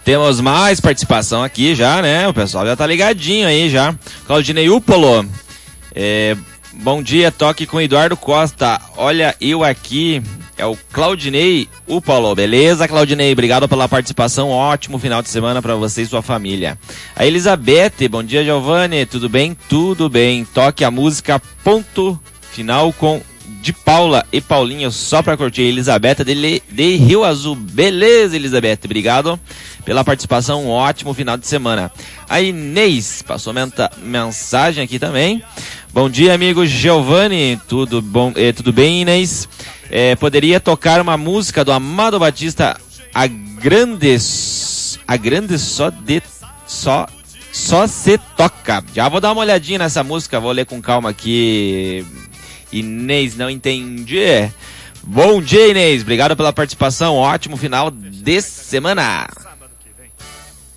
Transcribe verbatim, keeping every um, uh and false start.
Temos mais participação aqui já, né? O pessoal já tá ligadinho aí já. Claudinei Upolo. É, bom dia, toque com Eduardo Costa. Olha, eu aqui. É o Claudinei Upolo. Beleza, Claudinei? Obrigado pela participação. Ótimo final de semana para você e sua família. A Elizabeth. Bom dia, Giovanni. Tudo bem? Tudo bem. Toque a música ponto final com de Paula e Paulinho, só pra curtir. Elizabeth de, de Rio Azul. Beleza, Elizabeth, obrigado pela participação, um ótimo final de semana. A Inês passou menta, mensagem aqui também. Bom dia, amigo Giovanni, tudo bom? Eh, tudo bem, Inês? Eh, poderia tocar uma música do Amado Batista, a grande, a grande só de, só, só se toca. Já vou dar uma olhadinha nessa música, vou ler com calma aqui. Inês, não entendi. Bom dia, Inês. Obrigado pela participação. Ótimo final de semana.